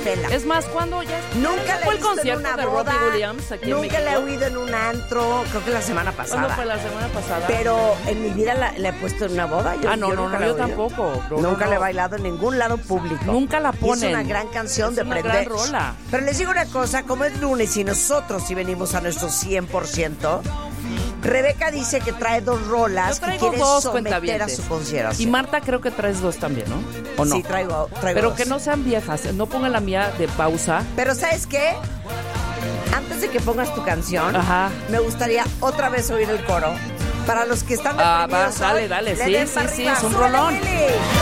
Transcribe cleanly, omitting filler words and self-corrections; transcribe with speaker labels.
Speaker 1: Estela.
Speaker 2: Es más, cuando ya
Speaker 1: Nunca
Speaker 2: fue
Speaker 1: le he
Speaker 2: el
Speaker 1: visto en
Speaker 2: concierto
Speaker 1: una
Speaker 2: de
Speaker 1: boda.
Speaker 2: Robbie Williams aquí en
Speaker 1: Nunca le he
Speaker 2: México.
Speaker 1: oído en un antro. Creo que la semana
Speaker 2: ¿Cuándo
Speaker 1: pasada.
Speaker 2: fue la semana pasada?
Speaker 1: Pero en mi vida la he puesto en una boda.
Speaker 2: No,
Speaker 1: nunca la he
Speaker 2: yo
Speaker 1: oído.
Speaker 2: tampoco.
Speaker 1: Nunca le he bailado en ningún lado público.
Speaker 2: Nunca la
Speaker 1: Y
Speaker 2: ponen.
Speaker 1: es una gran canción
Speaker 2: Es
Speaker 1: de
Speaker 2: una
Speaker 1: prender.
Speaker 2: gran rola.
Speaker 1: Pero les digo una cosa, como es lunes y nosotros sí venimos a nuestro 100%, Rebeca dice que trae 2 rolas
Speaker 2: Yo
Speaker 1: que
Speaker 2: traigo
Speaker 1: quiere
Speaker 2: 2
Speaker 1: someter a
Speaker 2: cuentavientes.
Speaker 1: su consideración.
Speaker 2: Y Marta creo que traes 2 también, ¿no? ¿O no?
Speaker 1: Sí, traigo
Speaker 2: Pero
Speaker 1: 2.
Speaker 2: que no sean viejas. No pongan la mía de pausa.
Speaker 1: Pero ¿sabes qué? Antes de que pongas tu canción,
Speaker 2: Ajá.
Speaker 1: me gustaría otra vez oír el coro. Para los que están
Speaker 2: Ah,
Speaker 1: deprimidos
Speaker 2: va, dale,
Speaker 1: hoy,
Speaker 2: dale,
Speaker 1: le
Speaker 2: sí,
Speaker 1: den
Speaker 2: sí,
Speaker 1: para
Speaker 2: sí,
Speaker 1: arriba.
Speaker 2: es un
Speaker 1: ¡Súbele,
Speaker 2: rolón.
Speaker 1: Willy!